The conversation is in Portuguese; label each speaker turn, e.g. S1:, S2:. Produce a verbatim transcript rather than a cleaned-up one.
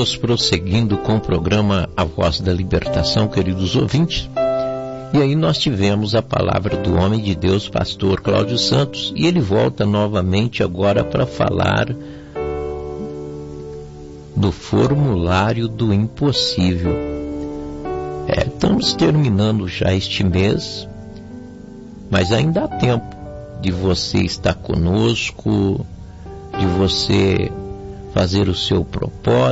S1: Estamos prosseguindo com o programa A Voz da Libertação, queridos ouvintes. E aí nós tivemos a palavra do homem de Deus, pastor Cláudio Santos, e ele volta novamente agora para falar do formulário do impossível. É, estamos terminando já este mês, mas ainda há tempo de você estar conosco, de você fazer o seu propósito,